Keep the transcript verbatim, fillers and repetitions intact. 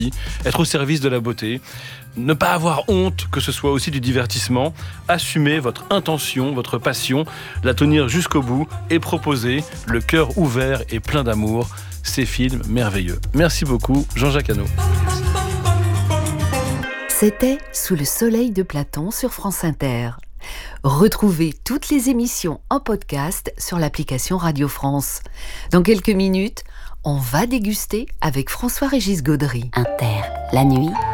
être au service de la beauté, ne pas avoir honte que ce soit aussi du divertissement, assumer votre intention, votre passion, la tenir jusqu'au bout et proposer le cœur ouvert et plein d'amour, ces films merveilleux. Merci beaucoup, Jean-Jacques Hano. C'était Sous le soleil de Platon sur France Inter. Retrouvez toutes les émissions en podcast sur l'application Radio France. Dans quelques minutes, on va déguster avec François-Régis Gaudry. Inter, la nuit,